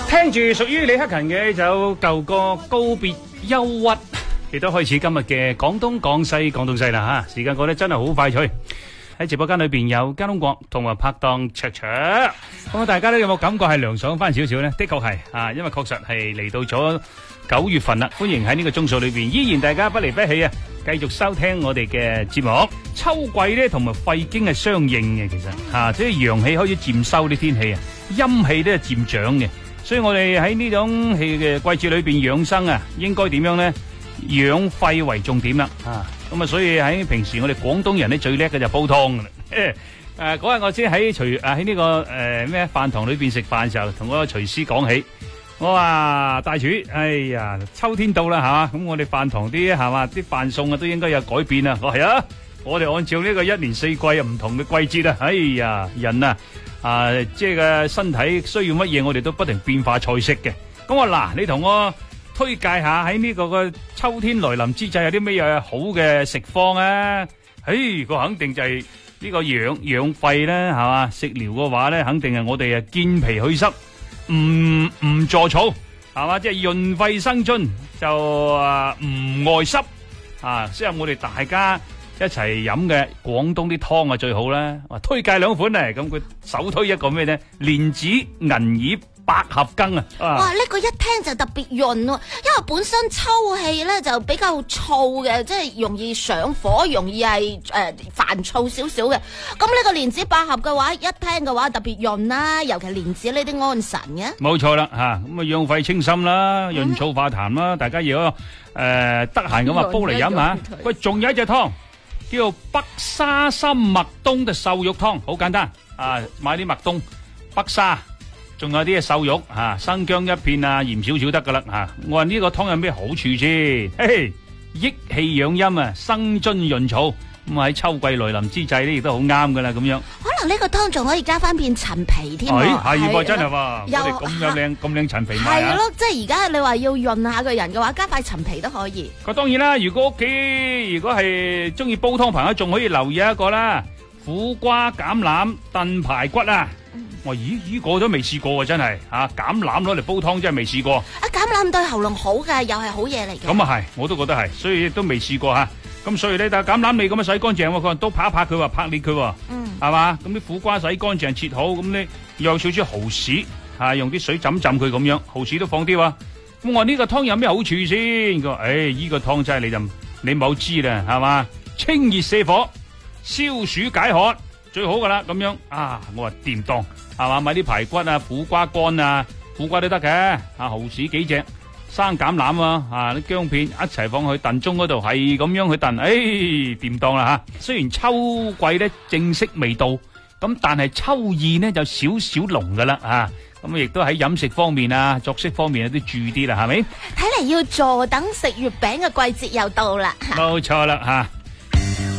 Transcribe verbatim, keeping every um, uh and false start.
聽住屬於李克勤嘅就舊歌《告別憂鬱》，亦都開始今日嘅廣東廣西廣東西啦吓，時間過得真係好快脆。喺直播間裏邊有加東國同埋拍檔卓卓，咁大家咧有冇感覺係涼爽翻少少呢？的確係啊，因為確實係嚟到咗九月份啦，歡迎喺呢個鐘數裏邊，依然大家不離不棄啊，繼續收聽我哋嘅節目。秋季咧同埋肺經係相應嘅，其實吓，即係陽氣開始漸收啲天氣啊，陰氣都係漸長嘅。所以我哋喺呢種氣嘅季節裏邊養生啊，應該點樣咧？養肺為重點啦，啊，咁啊，所以喺平時我哋廣東人咧最叻嘅就煲湯噶啦。誒，嗰日我先喺廚啊喺呢個誒咩飯堂裏邊食飯嘅時候，同嗰個廚師講起，我話大廚，哎呀，秋天到啦吓，咁我哋飯堂啲係嘛啲飯餸啊都應該有改變啊。我係啊，我哋按照呢個一年四季唔同嘅季節啊，哎呀，人啊。啊，即係個身體需要乜嘢，我哋都不停變化菜式嘅。咁我嗱，你同我推介下喺呢個個秋天來臨之際有啲咩嘢好嘅食方啊？誒，個肯定就係呢個養養肺啦，係嘛？食療嘅話咧，肯定係我哋啊健脾祛濕，唔唔助燥，係嘛？即係潤肺生津，就啊唔外濕啊，適合我哋大家一齊飲嘅廣東啲湯啊最好啦，推介兩款嚟，咁佢首推一個咩咧？蓮子銀耳百合羹啊！ 哇，呢個一聽就特別潤喎，因為本身秋氣咧就比較燥嘅，即係容易上火，容易係誒煩躁少少嘅。咁呢個蓮子百合嘅話，一聽嘅話特別潤啦，尤其蓮子呢啲安神嘅。 冇錯啦，吓咁啊養肺清心啦，潤燥化痰啦，大家如果誒得閒咁啊煲嚟飲下。喂，仲有一隻湯。叫做北沙參麥冬嘅瘦肉湯，好簡單啊！買啲麥冬、北沙，仲有啲瘦肉吓，生薑一片啊，鹽少少得噶啦吓。我話呢個湯有咩好處先？嘿嘿，益氣養陰啊，生津潤燥。咁喺秋季來臨之際咧，亦都好啱噶啦咁樣。 可能呢個湯仲可以加翻片陳皮添。係係喎，真係喎，我哋咁樣靚咁靚陳皮賣啊！ 係咯，即係而家你話要潤下個人嘅話，加塊陳皮都可以。 咁當然啦，如果屋企如果係中意煲湯朋友，仲可以留意一個啦，苦瓜橄欖燉排骨啊！我咦呢個都未試過啊，真係吓橄欖攞嚟煲湯真係未試過。啊， 橄欖對喉嚨好嘅，又係好嘢嚟嘅。咁啊係，我都覺得係，所以都未試過吓。咁所以咧，但係橄欖你咁樣洗乾淨，佢話都拍一拍佢，話拍裂佢，嗯，係嘛？咁啲苦瓜洗乾淨切好，咁咧又有少少蠔豉，吓用啲水浸浸佢咁樣，蠔豉都放啲喎。咁我話呢個湯有咩好處先？佢話誒，呢個湯真係你就你冇知啦，係嘛？清熱瀉火、消暑解渴，最好噶啦。咁樣啊，我話掂當，係嘛？買啲排骨啊、苦瓜乾啊、苦瓜都得嘅，啊蠔豉幾隻。生橄欖啊，啊啲薑片一齊放去燉盅嗰度，係咁樣去燉，誒掂當啦吓。雖然秋季咧正式未到，咁但係秋意呢就少少濃噶啦啊。咁亦都喺飲食方面啊、作息方面有啲注意啲啦，係咪？ 睇嚟要坐等食月餅嘅季節又到啦。 冇錯啦吓。